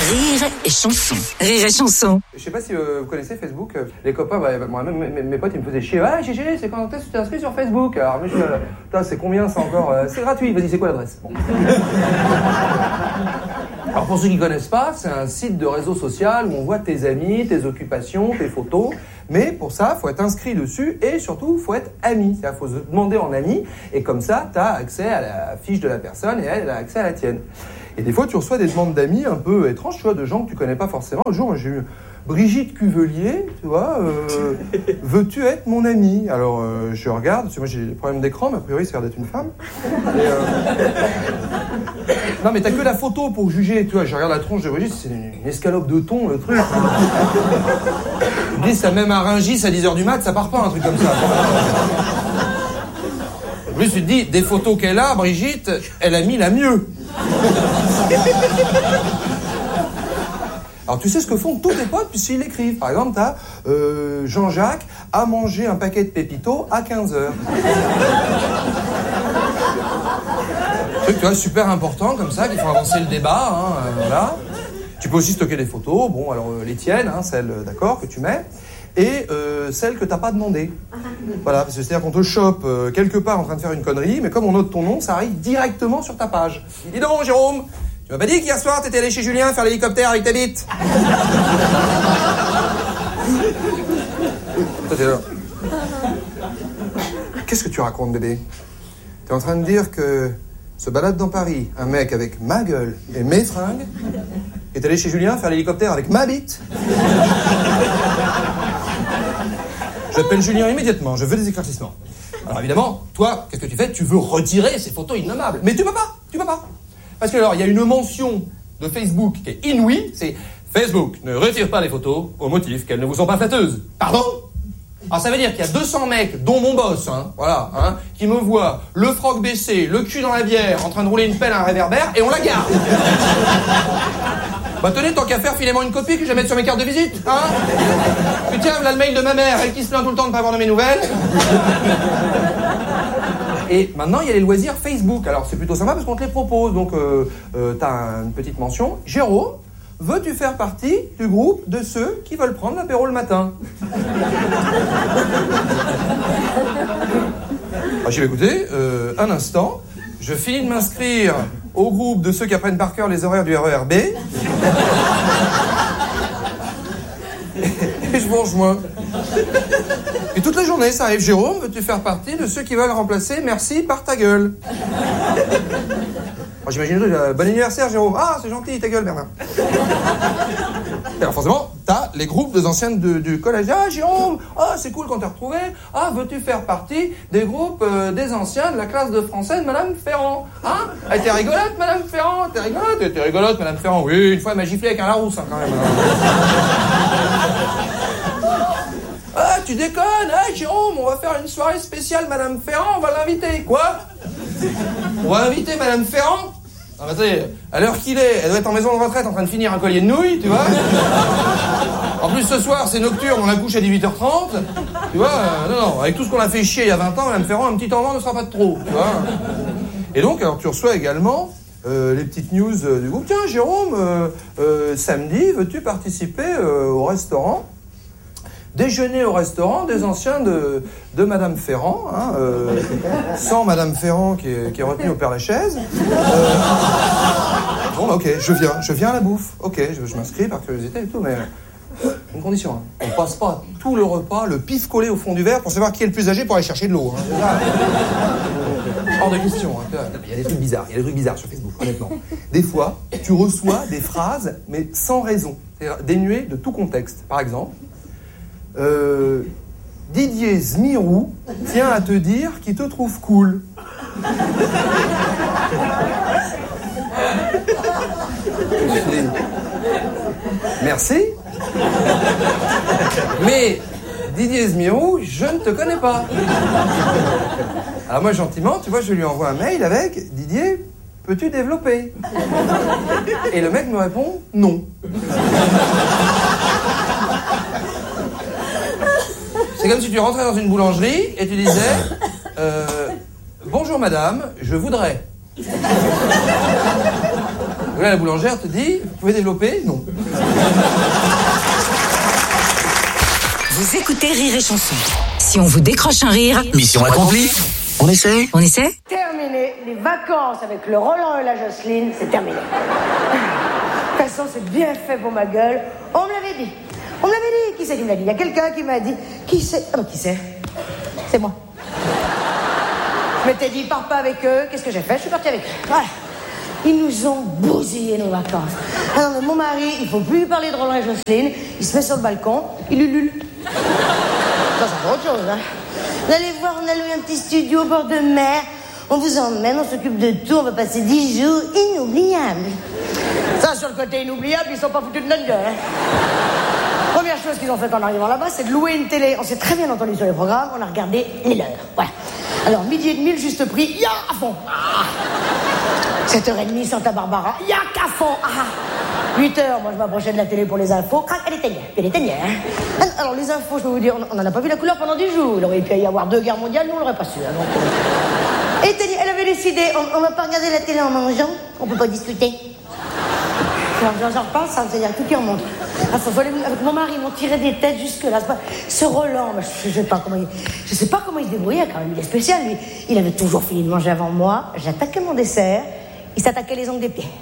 Rire et chanson. Rire et chanson. Je sais pas si vous connaissez Facebook. Les copains, moi, mes potes, ils me faisaient chier. Ah, GG, c'est quand est-ce que tu t'es inscrit sur Facebook? Alors, moi, je suis putain, c'est combien ça encore? C'est gratuit. Vas-y, c'est quoi l'adresse? Bon. Alors, pour ceux qui connaissent pas, c'est un site de réseau social où on voit tes amis, tes occupations, tes photos. Mais pour ça, faut être inscrit dessus et surtout, faut être ami. C'est-à-dire, faut se demander en ami et comme ça, t'as accès à la fiche de la personne et elle a accès à la tienne. Et des fois, tu reçois des demandes d'amis un peu étranges, tu vois, de gens que tu connais pas forcément. Un jour, j'ai eu Brigitte Cuvelier, tu vois, veux-tu être mon amie? Alors, je regarde, parce que moi j'ai des problèmes d'écran, mais a priori, ça a l'air d'être une femme. Non, mais t'as que la photo pour juger, tu vois. Je regarde la tronche de Brigitte, c'est une escalope de thon, le truc. Je dis, ça même à Rungis à 10h du mat, ça part pas, un truc comme ça. En plus, tu te dis, des photos qu'elle a, Brigitte, elle a mis la mieux. Alors tu sais ce que font tous tes potes puisqu'ils l'écrivent. Par exemple, t'as Jean-Jacques a mangé un paquet de pépitos à 15h. Truc, tu vois, super important comme ça, qu'il faut avancer le débat, hein, voilà. Tu peux aussi stocker des photos, bon, alors les tiennes, hein, celles, d'accord, que tu mets, et celles que t'as pas demandées. Voilà, parce que c'est-à-dire qu'on te chope quelque part en train de faire une connerie, mais comme on note ton nom, ça arrive directement sur ta page. Dis donc, Jérôme, tu m'as pas dit qu'hier soir t'étais allé chez Julien faire l'hélicoptère avec ta bite? Toi, t'es là. Qu'est-ce que tu racontes, bébé? T'es en train de dire que se balade dans Paris un mec avec ma gueule et mes fringues est allé chez Julien faire l'hélicoptère avec ma bite? J'appelle Julien immédiatement, je veux des éclaircissements. Alors évidemment, toi, qu'est-ce que tu fais? Tu veux retirer ces photos innommables. Mais tu peux pas. Parce que alors, il y a une mention de Facebook qui est inouïe, c'est Facebook ne retire pas les photos au motif qu'elles ne vous sont pas flatteuses. Pardon? Alors ça veut dire qu'il y a 200 mecs, dont mon boss, hein, voilà, hein, qui me voient le froc baissé, le cul dans la bière, en train de rouler une pelle à un réverbère, et on la garde. Bah tenez, tant qu'à faire, filez-moi une copie que je vais mettre sur mes cartes de visite, hein. Puis tiens, voilà le mail de ma mère, elle qui se plaint tout le temps de pas avoir de mes nouvelles. Et maintenant, il y a les loisirs Facebook. Alors, c'est plutôt sympa parce qu'on te les propose. Donc, t'as une petite mention. Jérôme, veux-tu faire partie du groupe de ceux qui veulent prendre l'apéro le matin? Alors, j'y vais écouter. Un instant. Je finis de m'inscrire au groupe de ceux qui apprennent par cœur les horaires du RER B. Et je vous rejoins. Et toute la journée, ça arrive. Jérôme, veux-tu faire partie de ceux qui veulent remplacer merci par ta gueule? Alors, j'imagine le truc, bon anniversaire, Jérôme. Ah, c'est gentil, ta gueule, Bernard. Et alors, forcément, t'as les groupes des anciennes du collège. Ah, Jérôme, ah, c'est cool quand t'es retrouvé. Ah, veux-tu faire partie des groupes des anciens de la classe de français de Madame Ferrand? Hein? Ah, t'es rigolote, Madame Ferrand? T'es rigolote, Madame Ferrand? Oui, une fois, elle m'a giflé avec un Larousse, hein, quand même. Ah, tu déconnes? Ah, Jérôme, on va faire une soirée spéciale Madame Ferrand, on va l'inviter. Quoi? On va inviter Madame Ferrand? Ah bah t'sais, à l'heure qu'il est, elle doit être en maison de retraite en train de finir un collier de nouilles, tu vois. En plus, ce soir, c'est nocturne, on la couche à 18h30. Tu vois, non, avec tout ce qu'on a fait chier il y a 20 ans, Madame Ferrand, un petit temps ne sera pas de trop, tu vois. Et donc, alors tu reçois également les petites news du groupe. Tiens, Jérôme, samedi, veux-tu participer au restaurant? Déjeuner au restaurant des anciens de Madame Ferrand, hein, sans Madame Ferrand qui est retenue au Père-Lachaise. Bon, bah, ok, je viens à la bouffe. Ok, je m'inscris par curiosité et tout, mais une condition. Hein. On passe pas tout le repas, le pif collé au fond du verre pour savoir qui est le plus âgé pour aller chercher de l'eau. Hein. Hors de question. Hein. Il y a des trucs bizarres, sur Facebook, honnêtement. Des fois, tu reçois des phrases, mais sans raison, c'est-à-dire dénuées de tout contexte. Par exemple, Didier Zmirou tient à te dire qu'il te trouve cool. Merci. Mais Didier Zmirou, je ne te connais pas. Alors moi, gentiment, tu vois, je lui envoie un mail avec Didier, peux-tu développer? Et le mec me répond non. C'est comme si tu rentrais dans une boulangerie et tu disais bonjour madame, je voudrais. Et là, la boulangère te dit, vous pouvez développer? Non. Vous écoutez Rire et Chanson. Si on vous décroche un rire, mission accomplie. On essaie? On essaie? Terminé. Les vacances avec le Roland et la Jocelyne, c'est terminé. De toute façon, c'est bien fait pour ma gueule. On me l'avait dit. On me l'avait dit. Qui c'est qui me l'a dit? Il y a quelqu'un qui m'a dit. Qui c'est? Ah bah qui c'est? C'est moi. Je m'étais dit, pars pas avec eux. Qu'est-ce que j'ai fait? Je suis partie avec eux. Voilà. Ils nous ont bousillé nos vacances. Alors, mon mari, il faut plus lui parler de Roland et Jocelyne. Il se met sur le balcon, il ulule. Ça, c'est pas autre chose, hein. Vous allez voir, on a loué un petit studio au bord de mer. On vous emmène, on s'occupe de tout. On va passer 10 jours inoubliables. Ça, sur le côté inoubliable, ils sont pas foutus de notre gueule, hein. Première chose qu'ils ont fait en arrivant là-bas, c'est de louer une télé. On s'est très bien entendu sur les programmes. On a regardé les leurs. Voilà. Alors, 12h30, le juste prix, ya à fond. 7h30, Santa Barbara, ya qu'à fond. 8h, moi je m'approchais de la télé pour les infos. Crac, elle éteignait. Hein. Alors les infos, je peux vous dire, on n'en a pas vu la couleur pendant 10 jours. Il aurait pu y avoir 2 guerres mondiales, nous on l'aurait pas su. Hein, donc, elle avait décidé, on va pas regarder la télé en mangeant, on peut pas discuter. J'en repense, ça, c'est-à-dire tout qui remonte. Avec mon mari, ils m'ont tiré des têtes jusque-là. Ce Roland, je sais pas comment il se débrouillait quand même, il est spécial, lui. Il avait toujours fini de manger avant moi, j'attaquais mon dessert, il s'attaquait les ongles des pieds.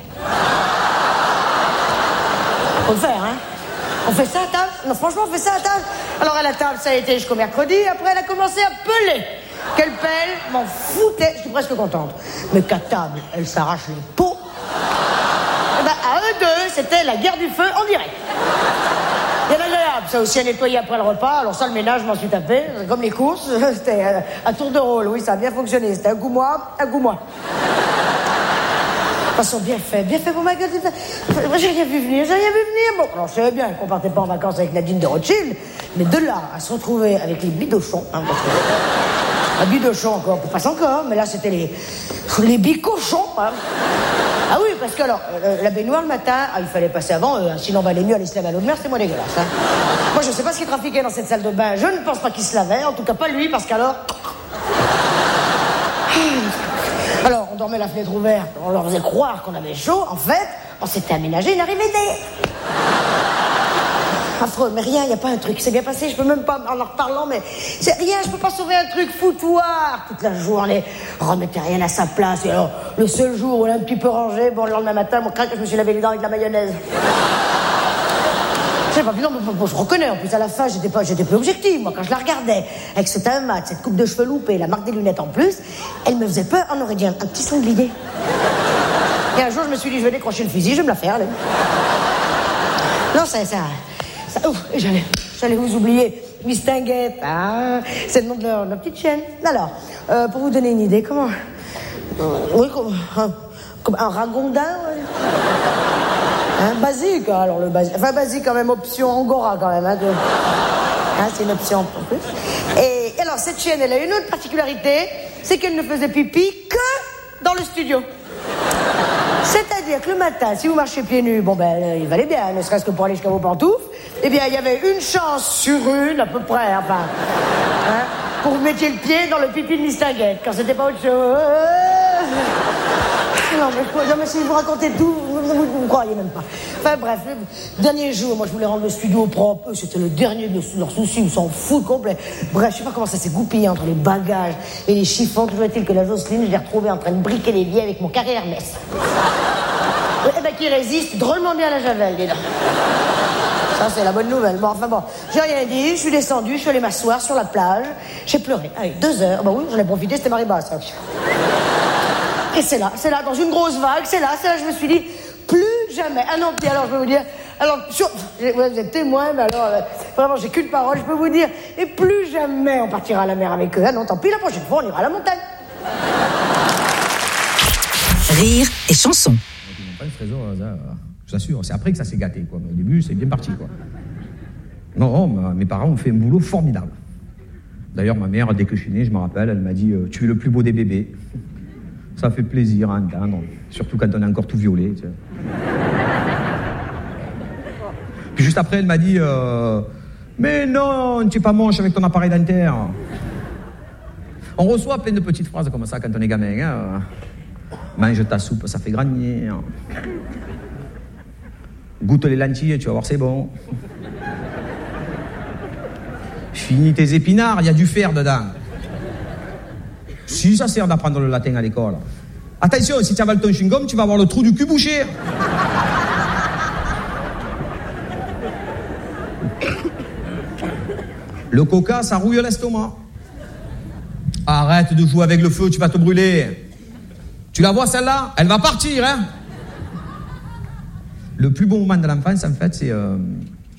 Faut le faire, hein. On fait ça à table? Non, franchement, on fait ça à table. Alors, à la table, ça a été jusqu'au mercredi. Après, elle a commencé à peler. Quelle pelle, m'en foutais. Je suis presque contente. Mais qu'à table, elle s'arrache les peaux. Et ben, à eux deux, c'était la guerre du feu en direct. Bien agréable, ça aussi à nettoyer après le repas. Alors ça, le ménage, je m'en suis tapé. Comme les courses, c'était à tour de rôle. Oui, ça a bien fonctionné. C'était un goût moi, un goût moi. De toute façon, bien fait pour ma gueule. Moi, j'ai rien vu venir. Bon, alors je savais bien qu'on partait pas en vacances avec Nadine de Rothschild, mais de là à se retrouver avec les bidochons, hein, parce que la bidochon encore, on passe encore, mais là c'était les bicochons. Hein. Ah oui, parce que alors, la baignoire le matin, il fallait passer avant eux, hein, sinon on valait mieux aller se laver à l'eau de mer, c'était moins dégueulasse. Hein. Moi, je sais pas ce qui trafiquait dans cette salle de bain, je ne pense pas qu'il se lavait, en tout cas pas lui, parce qu'alors... Alors, on dormait la fenêtre ouverte, on leur faisait croire qu'on avait chaud. En fait, on s'était aménagé une arrivée d'air. Affreux, mais rien, il n'y a pas un truc. C'est bien passé, je peux même pas, en reparlant, mais c'est rien, je peux pas sauver un truc foutoir. Toute la journée, on remettait rien à sa place. Et alors, le seul jour où on l'a un petit peu rangé, bon, le lendemain matin, mon craque, je me suis lavé les dents avec de la mayonnaise. Je sais pas, non, mais je reconnais, en plus à la fin, j'étais plus objective, moi, quand je la regardais, avec ce teint mat, cette coupe de cheveux loupée, la marque des lunettes en plus, elle me faisait peur, on aurait dit un petit sanglier. Et un jour, je me suis dit, je vais décrocher le fusil, je vais me la faire, allez. Non, ça, ouf, j'allais vous oublier, Miss Tinguette, c'est le nom de leur petite chaîne. Alors, pour vous donner une idée, comment... Oui, comme un ragondin, ouais. Hein, basique, alors le basique. Enfin, basique quand même, option Angora quand même. Hein, c'est une option en plus. Et alors, cette chaîne, elle a une autre particularité, c'est qu'elle ne faisait pipi que dans le studio. C'est-à-dire que le matin, si vous marchez pieds nus, bon ben, il valait bien, ne serait-ce que pour aller jusqu'à vos pantoufles, eh bien, il y avait une chance sur une, à peu près, enfin, hein, pour que vous mettiez le pied dans le pipi de Miss Tinguette, quand c'était pas autre chose. Non, mais si je vous racontais tout, vous ne croyez même pas. Enfin bref, le dernier jour, moi je voulais rendre le studio propre. Eux, c'était le dernier de leurs soucis, ils s'en foutent complet. Bref, je sais pas comment ça s'est goupillé entre les bagages et les chiffons. Toujours est-il que la Jocelyne, je l'ai retrouvée en train de briquer les billets avec mon carré Hermès. Eh ben, qui résiste drôlement bien à la javel, dis donc. Ça, c'est la bonne nouvelle. Bon, enfin bon, j'ai rien dit, je suis descendue, je suis allée m'asseoir sur la plage. J'ai pleuré. Allez, 2 heures. Bah oui, j'en ai profité, c'était marée basse. Et c'est là, dans une grosse vague, c'est là, je me suis dit, plus jamais. Ah non, puis alors, je peux vous dire, alors, vous êtes témoin, mais alors, vraiment, j'ai qu'une parole, je peux vous dire, et plus jamais on partira à la mer avec eux. Ah non, tant pis, la prochaine fois, on ira à la montagne. Rire et Chanson. Pas le trésor au hasard, je vous assure, c'est après que ça s'est gâté, quoi. Mais au début, c'est bien parti, quoi. Non, mes parents ont fait un boulot formidable. D'ailleurs, ma mère, dès que je suis né, je me rappelle, elle m'a dit, tu es le plus beau des bébés. Ça fait plaisir à entendre, surtout quand on est encore tout violet. Tu sais. Puis juste après, elle m'a dit mais non, tu es pas moche avec ton appareil dentaire. On reçoit plein de petites phrases comme ça quand on est gamin. Hein. Mange ta soupe, ça fait grandir. Goûte les lentilles, tu vas voir, c'est bon. Finis tes épinards, il y a du fer dedans. Si, ça sert d'apprendre le latin à l'école. Attention, si tu avales ton chewing-gum, tu vas avoir le trou du cul bouché. Le coca, ça rouille l'estomac. Arrête de jouer avec le feu, tu vas te brûler. Tu la vois elle va partir, hein. Le plus bon moment de l'enfance, en fait, c'est